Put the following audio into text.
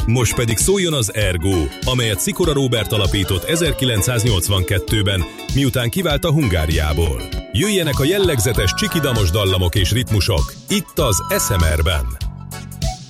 Most pedig szóljon az Ergo, amelyet Szikora Róbert alapított 1982-ben, miután kivált a Hungáriából. Jöjjenek a jellegzetes csikidamos dallamok és ritmusok, itt az SMR-ben.